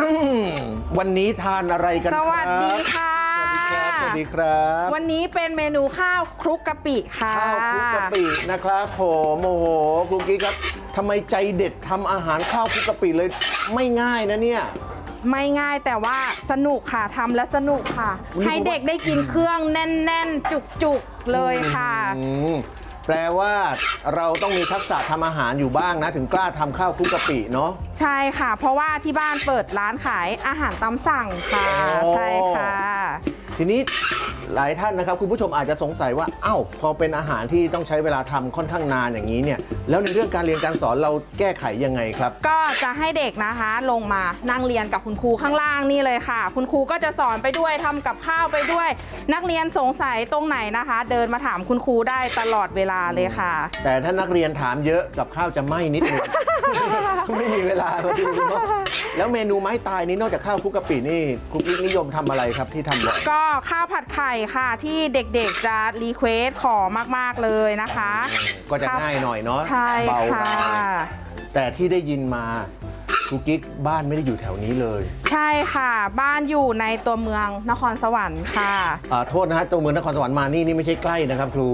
วันนี้ทานอะไรกันครับสวัสดีค่ะสวัสดีครับวันนี้เป็นเมนูข้าวคลุกกะปิค่ะข้าวคลุกกะปินะครับผมโอ้โหครูกิ๊กครับทำไมใจเด็ดทำอาหารข้าวคลุกกะปิเลยไม่ง่ายนะเนี่ยไม่ง่ายแต่ว่าสนุกค่ะทำและสนุกค่ะให้เด็กได้กินเครื่องแน่นๆจุกๆเลยค่ะแปลว่าเราต้องมีทักษะทำอาหารอยู่บ้างนะถึงกล้าทำข้าวคลุกกะปิเนาะใช่ค่ะเพราะว่าที่บ้านเปิดร้านขายอาหารตามสั่งค่ะใช่ค่ะทีนี้หลายท่านนะครับคุณผู้ชมอาจจะสงสัยว่าพอเป็นอาหารที่ต้องใช้เวลาทำค่อนข้างนานอย่างนี้เนี่ยแล้วในเรื่องการเรียนการสอนเราแก้ไขยังไงครับก็จะให้เด็กนะคะลงมานั่งเรียนกับคุณครูข้างล่างนี่เลยค่ะคุณครูก็จะสอนไปด้วยทำกับข้าวไปด้วยนักเรียนสงสัยตรงไหนนะคะเดินมาถามคุณครูได้ตลอดเวลาเลยค่ะแต่ถ้านักเรียนถามเยอะกับข้าวจะไหม้นิดนึง ไม่มีเวลามาดูเนาะแล้วเมนูไม้ตายนี้นอกจากข้าวคลุกกะปินี่ครูกิ๊กนิยมทำอะไรครับที่ทำบ่อยก็ข้าวผัดไข่ค่ะที่เด็กๆจะรีเควสขอมากๆเลยนะคะก็จะง่ายหน่อยเนาะใช่ค่ะแต่ที่ได้ยินมาครูกิ๊กบ้านไม่ได้อยู่แถวนี้เลยใช่ค่ะบ้านอยู่ในตัวเมืองนครสวรรค์ค่ะโทษนะฮะตัวเมืองนครสวรรค์มานี่ไม่ใช่ใกล้นะครับครู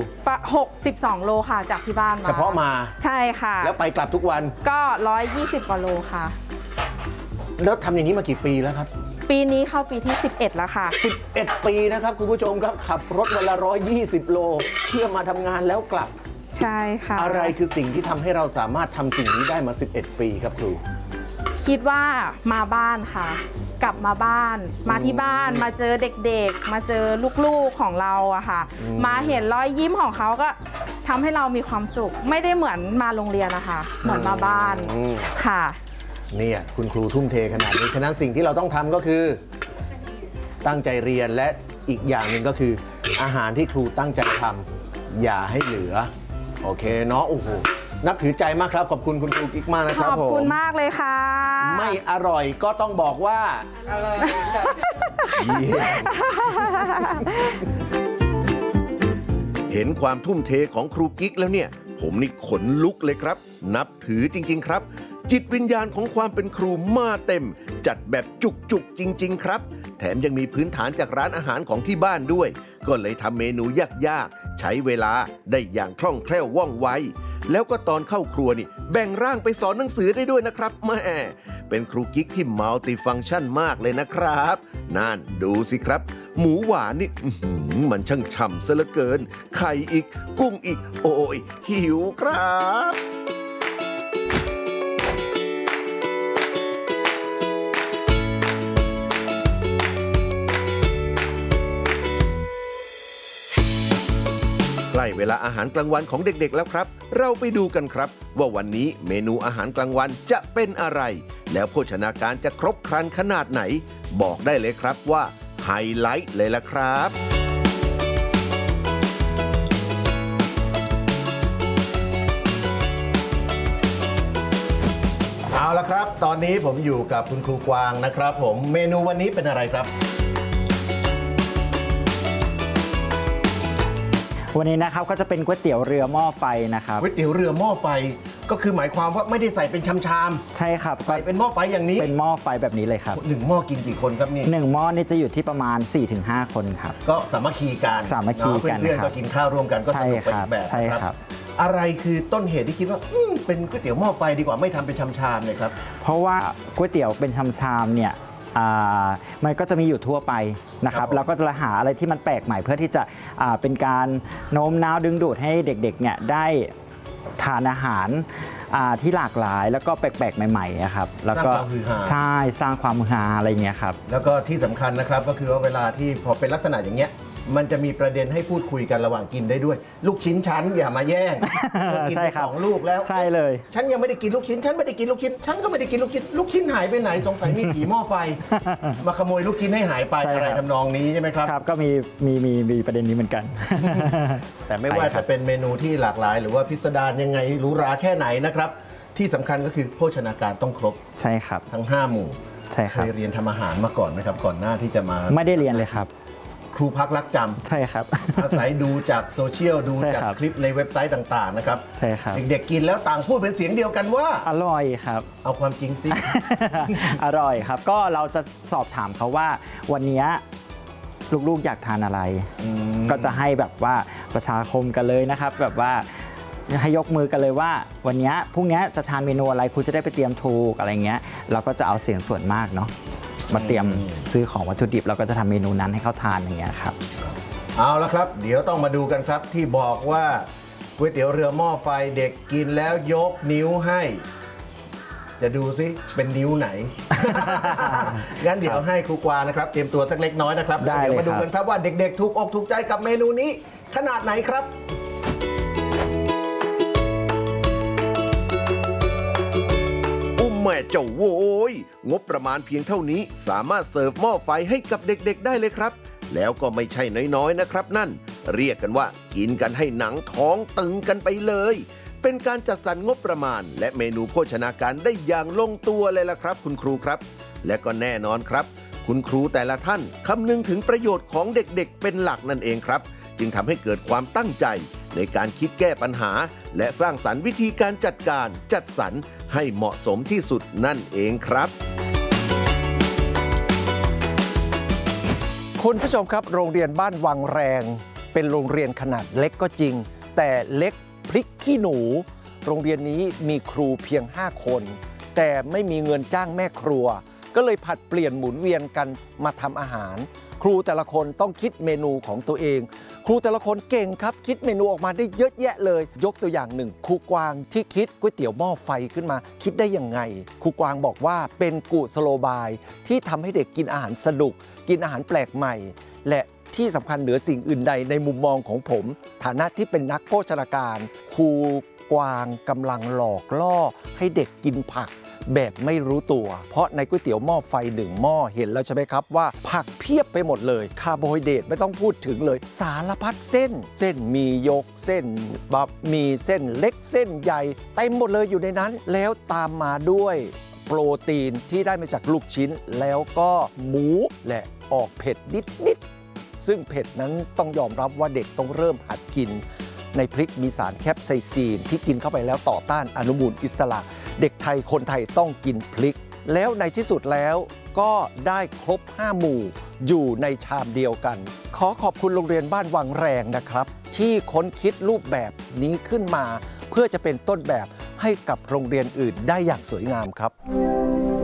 62 โลค่ะจากที่บ้านมาเฉพาะมาใช่ค่ะแล้วไปกลับทุกวันก็120 กว่าโลค่ะแล้วทำอย่างนี้มากี่ปีแล้วครับปีนี้เข้าปีที่11แล้วค่ะ 11 ปีนะครับคุณผู้ชมครับขับรถวันละ120 โลเพื่อมาทำงานแล้วกลับใช่ค่ะอะไรคือสิ่งที่ทำให้เราสามารถทำสิ่งนี้ได้มา11 ปีครับครูคิดว่ามาบ้านค่ะกลับมาบ้านมาที่บ้านมาเจอเด็กๆมาเจอลูกๆของเราอะค่ะมาเห็นรอยยิ้มของเขาก็ทำให้เรามีความสุขไม่ได้เหมือนมาโรงเรียนนะคะเหมือนมาบ้านค่ะเนี่ยคุณครูทุ่มเทขนาดนี้ฉะนั้นสิ่งที่เราต้องทำก็คือตั้งใจเรียนและอีกอย่างหนึ่งก็คืออาหารที่ครูตั้งใจทำอย่าให้เหลือโอเคเนาะโอ้โหนับถือใจมากครับขอบคุณคุณครูกิ๊กมากนะครับผมขอบคุณมากเลยค่ะไม่อร่อยก็ต้องบอกว่าอร่อยเห็นความทุ่มเทของครูกิ๊กแล้วเนี่ยผมนี่ขนลุกเลยครับนับถือจริงๆครับจิตวิญญาณของความเป็นครูมาเต็มจัดแบบจุกๆจริงๆครับแถมยังมีพื้นฐานจากร้านอาหารของที่บ้านด้วยก็เลยทำเมนูยากๆใช้เวลาได้อย่างคล่องแคล่วว่องไวแล้วก็ตอนเข้าครัวนี่แบ่งร่างไปสอนหนังสือได้ด้วยนะครับแม่เป็นครูกิ๊กที่มัลติฟังก์ชันมากเลยนะครับนั่นดูสิครับหมูหวานนี่มันช่างฉ่ำซะเหลือเกินไข่อีกกุ้งอีกโอ้ยหิวครับใกล้เวลาอาหารกลางวันของเด็กๆแล้วครับเราไปดูกันครับว่าวันนี้เมนูอาหารกลางวันจะเป็นอะไรแล้วโภชนาการจะครบครันขนาดไหนบอกได้เลยครับว่าไฮไลท์เลยล่ะครับเอาละครับตอนนี้ผมอยู่กับคุณครูกวางนะครับผมเมนูวันนี้เป็นอะไรครับวันนี้นะครับก็จะเป็นก๋วยเตี๋ยวเรือหม้อไฟนะครับก๋วยเตี๋ยวเรือหม้อไฟก็คือหมายความว่าไม่ได้ใส่เป็นชามใช่ครับใส่เป็นหม้อไฟอย่างนี้เป็นหม้อไฟแบบนี้เลยครับ 1 หม้อกินกี่คนครับนี่ 1 หม้อนี่จะอยู่ที่ประมาณ 4-5 คนครับก็สามัคคีกันเพื่อนๆก็กินข้าวร่วมกันก็สนุกไปอีกแบบนะครับอะไรคือต้นเหตุที่คิดว่าเป็นก๋วยเตี๋ยวหม้อไฟดีกว่าไม่ทำเป็นชามๆเลยครับเพราะว่าก๋วยเตี๋ยวเป็นชามๆเนี่ยมันก็จะมีอยู่ทั่วไปนะครับแล้วก็จะหาอะไรที่มันแปลกใหม่เพื่อที่จะเป็นการโน้มน้าวดึงดูดให้เด็กๆเนี่ยได้ทานอาหารที่หลากหลายแล้วก็แปลกๆใหม่ๆครับแล้วก็ใช่สร้างความฮือฮาอะไรเงี้ยครับแล้วก็ที่สำคัญนะครับก็คือว่าเวลาที่พอเป็นลักษณะอย่างเงี้ยมันจะมีประเด็นให้พูดคุยกันระหว่างกินได้ด้วยลูกชิ้นฉันอย่ามาแย่งกินไป2 ลูกแล้วใช่เลยฉันยังไม่ได้กินลูกชิ้นฉันไม่ได้กินลูกชิ้นฉันก็ไม่ได้กินลูกชิ้นลูกชิ้นหายไปไหนสงสัยมีผีหม้อไฟมาขโมยลูกชิ้นให้หายไปอะไรทำนองนี้ใช่ไหมครับครับก็มีประเด็นนี้เหมือนกันแต่ไม่ว่าจะเป็นเมนูที่หลากหลายหรือว่าพิสดารยังไงหรูหราแค่ไหนนะครับที่สำคัญก็คือโภชนาการต้องครบใช่ครับทั้ง5 หมู่ใช่ครับเคยเรียนทำอาหารมาก่อนไหมครับก่อนหน้าที่จะมาไม่ได้เรียนเลยครับครูพักรักจำใช่ครับอาศัยดูจากโซเชียลดูใช่จากครับคลิปในเว็บไซต์ต่างๆนะครับใช่ครับเด็กๆกินแล้วต่างพูดเป็นเสียงเดียวกันว่าอร่อยครับเอาความจริงสิอร่อยครับ ก็เราจะสอบถามเขาว่าวันนี้ลูกๆอยากทานอะไร ก็จะให้แบบว่าประชาคมกันเลยนะครับ แบบว่าให้ยกมือกันเลยว่าวันนี้พรุ่งนี้จะทานเมนูอะไรครูจะได้ไปเตรียมถูกอะไรเงี้ยเราก็จะเอาเสียงส่วนมากเนาะมาเตรียมซื้อของวัตถุดิบเราก็จะทำเมนูนั้นให้เขาทานอย่างเงี้ยครับเอาละครับ เดี๋ยวต้องมาดูกันครับที่บอกว่าก๋วยเตี๋ยวเรือหม้อไฟเด็กกินแล้วยกนิ้วให้ จะดูซิเป็นนิ้วไหน งั้นเดี๋ยวให้ครูกวางนะครับเตรียมตัวสักเล็กน้อยนะครับได้แล้วเดี๋ยวเลยมาดูกันครับว่าเด็กๆถูกอกถูกใจกับเมนูนี้ขนาดไหนครับแม่เจ้าโว้ยงบประมาณเพียงเท่านี้สามารถเสิร์ฟหม้อไฟให้กับเด็กๆได้เลยครับ แล้วก็ไม่ใช่น้อยๆนะครับนั่นเรียกกันว่ากินกันให้หนังท้องตึงกันไปเลย เป็นการจัดสรรงบประมาณและเมนูโภชนาการได้อย่างลงตัวเลยล่ะครับคุณครูครับ และก็แน่นอนครับ คุณครูแต่ละท่านคำนึงถึงประโยชน์ของเด็กๆเป็นหลักนั่นเองครับ จึงทำให้เกิดความตั้งใจในการคิดแก้ปัญหา และสร้างสรรค์วิธีการจัดการจัดสรรให้เหมาะสมที่สุดนั่นเองครับคุณผู้ชมครับโรงเรียนบ้านวังแรงเป็นโรงเรียนขนาดเล็กก็จริง แต่เล็กพริกขี้หนูโรงเรียนนี้มีครูเพียง5 คนแต่ไม่มีเงินจ้างแม่ครัวก็เลยผัดเปลี่ยนหมุนเวียนกันมาทำอาหารครูแต่ละคนต้องคิดเมนูของตัวเองครูแต่ละคนเก่งครับคิดเมนูออกมาได้เยอะแยะเลยยกตัวอย่างหนึ่งครูกวางที่คิดก๋วยเตี๋ยวหม้อไฟขึ้นมาคิดได้ยังไงครูกวางบอกว่าเป็นกุศโลบายที่ทำให้เด็กกินอาหารสนุกกินอาหารแปลกใหม่และที่สำคัญเหนือสิ่งอื่นใดในมุมมองของผมฐานะที่เป็นนักโภชนาการครูกวางกำลังหลอกล่อให้เด็กกินผักแบบไม่รู้ตัวเพราะในก๋วยเตี๋ยวหม้อไฟ1 หม้อเห็นแล้วใช่ไหมครับว่าผักเพียบไปหมดเลยคาร์โบไฮเดรตไม่ต้องพูดถึงเลยสารพัดเส้นมียกเส้นบะหมี่เส้นเล็กเส้นใหญ่เต็มหมดเลยอยู่ในนั้นแล้วตามมาด้วยโปรตีนที่ได้มาจากลูกชิ้นแล้วก็หมูและออกเผ็ดนิดซึ่งเผ็ดนั้นต้องยอมรับว่าเด็กต้องเริ่มหัดกินในพริกมีสารแคปไซซีนที่กินเข้าไปแล้วต่อต้านอนุมูลอิสระเด็กไทยคนไทยต้องกินพริกแล้วในที่สุดแล้วก็ได้ครบ5 หมู่อยู่ในชามเดียวกันขอขอบคุณโรงเรียนบ้านวังแรงนะครับที่ค้นคิดรูปแบบนี้ขึ้นมาเพื่อจะเป็นต้นแบบให้กับโรงเรียนอื่นได้อย่างสวยงามครับ